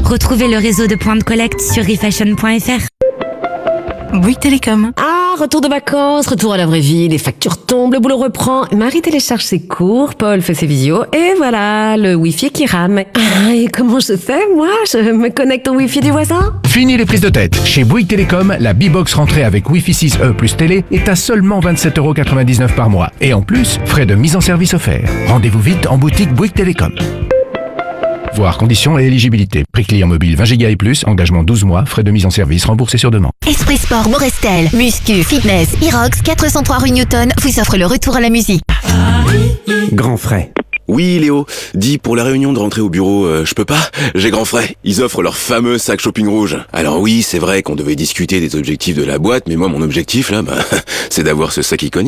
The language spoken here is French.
Retrouvez le réseau de points de collecte sur refashion.fr. Bouygues Télécom. Ah, retour de vacances, retour à la vraie vie, les factures tombent, le boulot reprend. Marie télécharge ses cours, Paul fait ses visios, et voilà, le Wi-Fi qui rame. Ah, et comment je fais, moi? Je me connecte au Wi-Fi du voisin? Fini les prises de tête. Chez Bouygues Télécom, la B-Box rentrée avec Wi-Fi 6E plus télé est à seulement 27,99€ par mois. Et en plus, frais de mise en service offerts. Rendez-vous vite en boutique Bouygues Télécom. Voir conditions et éligibilité. Prix client mobile 20 Go et plus, engagement 12 mois, frais de mise en service remboursés sur demande. Esprit Sport Morestel, Muscu, Fitness, Irox, 403 rue Newton vous offre le retour à la musique. Grand frais. Oui, Léo, dis pour la réunion de rentrée au bureau, je peux pas? J'ai grand frais. Ils offrent leur fameux sac shopping rouge. Alors oui, c'est vrai qu'on devait discuter des objectifs de la boîte, mais moi mon objectif là, c'est d'avoir ce sac iconique.